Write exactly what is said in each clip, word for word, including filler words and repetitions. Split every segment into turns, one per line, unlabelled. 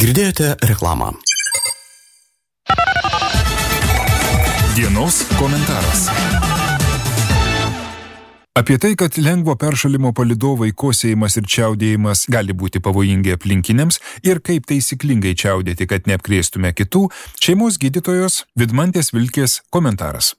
Girdėjote reklamą.
Dienos komentaras. Apie tai, kad lengvo peršalimo palydovai kosėjimas ir čiaudėjimas gali būti pavojingi aplinkiniams ir kaip taisyklingai čiaudėti, kad neapkrėstume kitų, šeimos gydytojos Vidmantės Vilkės komentaras.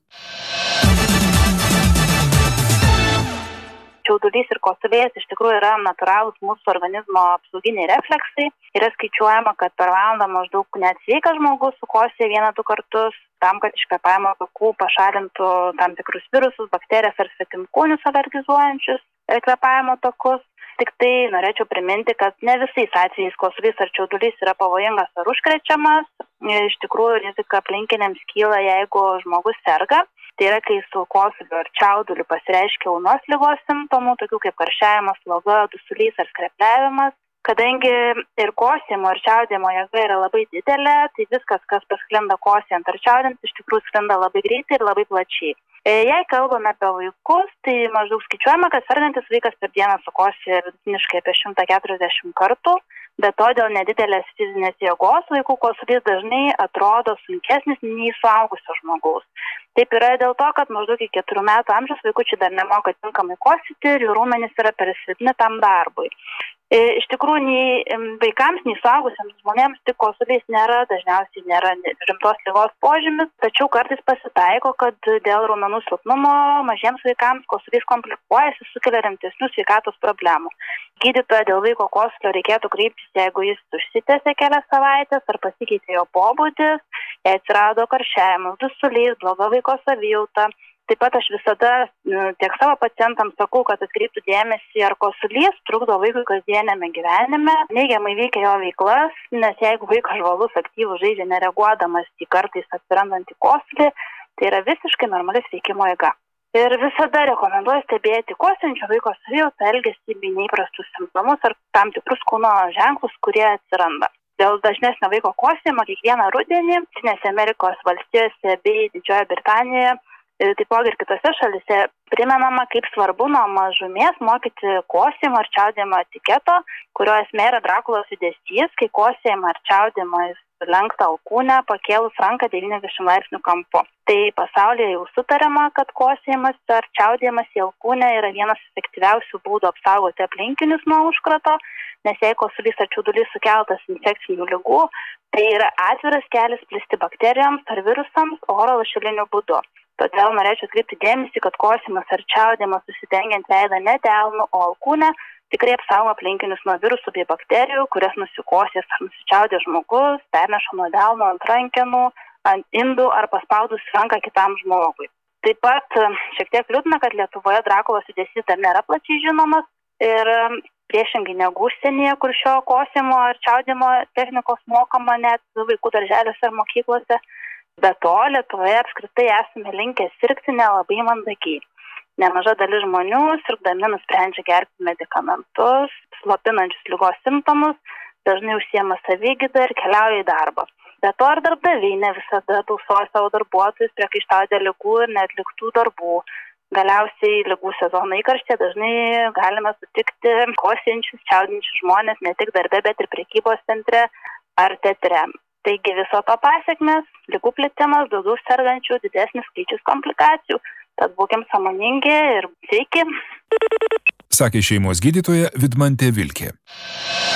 Čiaudulys ir kosulėjas iš tikrųjų yra natūralūs mūsų organizmo apsauginiai refleksai. Yra skaičiuojama, kad per valandą maždaug net sveikas žmogus sukosėja vieną du kartus, tam, kad iš kvėpavimo takų pašalintų tam tikrus virusus, bakterijas ar svetimkūnius alergizuojančius kvėpavimo takus. Tik tai norėčiau priminti, kad ne visais atvejais kosulys ar čiaudulys yra pavojingas ar užkrečiamas. Iš tikrųjų, rizika aplinkiniams kyla, jeigu žmogus serga. Tai yra, kai su kosuliu ar čiauduliu pasireiškia ūmios ligos simptomų, tokių kaip karščiavimas, sloga, dusulys ar skrepliavimas. Kadangi ir kosėjimo ir čiaudėjimo jėga yra labai didelė, tai viskas, kas pasklinda kosėjant ar čiaudint, iš tikrųjų sklinda labai greitai ir labai plačiai. Jei kalbame apie vaikus, tai maždaug skaičiuojama, kad sergantis vaikas per dieną sukosėja vidutiniškai apie šimtą keturiasdešimt kartų, bet to dėl nedidelės fizinės jėgos vaikų kosulys dažnai atrodo sunkesnis nei suaugusio žmogaus. Taip yra dėl to, kad maždaug iki keturių metų amžiaus vaikučiai dar nemoka tinkamai kosėti ir jų raumenys yra per silpni tam darbui. Iš tikrųjų, nei vaikams, nei suaugusiems žmonėms tik kosulys nėra, dažniausiai nėra rimtos ligos požymis, tačiau kartais pasitaiko, kad dėl raumenų silpnumo mažiems vaikams kosulys komplikuojasi, sukelia rimtesnių sveikatos problemų. Gydytoją dėl vaiko kosulio reikėtų kreiptis, jeigu jis užsitęsė kelias savaitės ar pasikeitė jo pobūdis, jei atsirado karščiavimas, dusulys, bloga vaiko savijauta. Taip pat aš visada tiek savo pacientams sakau, kad atkreiptų dėmesį, ar kosulys trukdo vaikui kasdienėme gyvenime, neigiamai veikia jo veiklas, nes jeigu vaikas žvalus aktyvus žaidžia nereaguodamas į kartais atsirandantį kosulį, tai yra visiškai normali sveikimo eiga. Ir visada rekomenduoju stebėti kosėjančio vaiko savijautą, elgesį bei neįprastus simptomus ar tam tikrus kūno ženklus, kurie atsiranda. Dėl dažnesnio vaiko kosėjimo kiekvieną rudenį Jungtinėse Amerikos valstijose bei Didžiojoje Britanijoje, taipogi ir kitose šalise primenama, kaip svarbu nuo mažumės mokyti kosėjimo ar čiaudėjimo etiketo, kurio esmė yra Drakulos judesys, kai kosėjimo ar čiaudėjimo jis lenksta alkūnę, pakėlus ranką devyniasdešimt laipsnių kampu. Tai pasaulyje jau sutariama, kad kosėjimas ar čiaudėjimas į alkūnę yra vienas efektyviausių būdų apsaugoti aplinkinius nuo užkrato, nes jei kosulys ar čiaudulys sukeltas infekcinių ligų, tai yra atviras kelias plisti bakterijoms ar virusams oro lašeliniu būdu. Todėl norėčiau atkreipti dėmesį, kad kosėjimas ar čiaudėjimas susidengiant veidą ne delnu, o alkūne tikrai apsaugo aplinkinius nuo virusų bei bakterijų, kurias nusikosės ar nusičiaudė žmogus, perneša nuo delno ant rankenų, ant indų ar paspaudus ranką kitam žmogui. Taip pat šiek tiek liūdna, kad Lietuvoje Drakulos judesys dar nėra plačiai žinomas ir priešingai negu užsienyje, kur šio kosėjimo ar čiaudėjimo technikos mokama net vaikų darželiuose ir mokyklose. Be to, Lietuvoje apskritai esame linkę sirgti nelabai mandagiai. Nemaža dalis žmonių sirgdami nusprendžia gerti medikamentus, slopinančius ligos simptomus, dažnai užsiema savigyda ir keliauja į darbą. Be to, ir darbdaviai ne visada tausoja savo darbuotojus, priekaištauja dėl ligų ir neatliktų darbų. Galiausiai ligų sezono įkarštyje dažnai galime sutikti kosėjančius, čiaudinčius žmonės ne tik darbe, bet ir prekybos centre ar teatre. Taigi viso to pasekmės, ligų plitimas, daugiau sergančių, didesnis skaičius komplikacijų. Tad būkim sąmoningi ir sveiki.
Sakė šeimos gydytoja Vidmantė Vilkė.